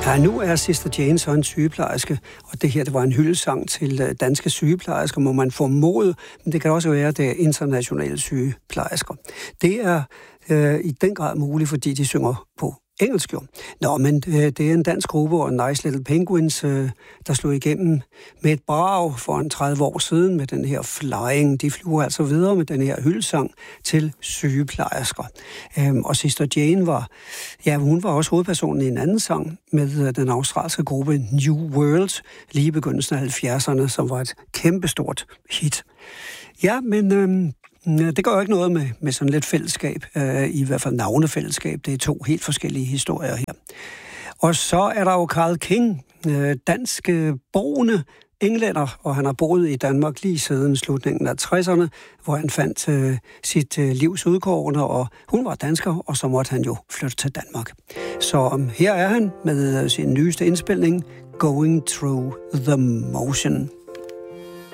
Ja, nu er Sister Jane så en sygeplejerske, og det her, det var en hyldesang til danske sygeplejersker, må man formode, men det kan også være, det er internationale sygeplejersker. Det er i den grad muligt, fordi de synger på engelsk jo. Nå, men det er en dansk gruppe og Nice Little Penguins, der slog igennem med et brag for en 30 år siden med den her Flying. De flyver altså videre med den her hyldesang til sygeplejersker. Og Sister Jane hun var også hovedpersonen i en anden sang med den australske gruppe New World, lige i begyndelsen af 70'erne, som var et kæmpestort hit. Ja, men det gør jo ikke noget med sådan lidt fællesskab, i hvert fald navnefællesskab. Det er to helt forskellige historier her. Og så er der jo Carl King, dansk boende englænder, og han har boet i Danmark lige siden slutningen af 60'erne, hvor han fandt sit livs udkårne, og hun var dansker, og så måtte han jo flytte til Danmark. Så her er han med sin nyeste indspilning, Going Through the Motion.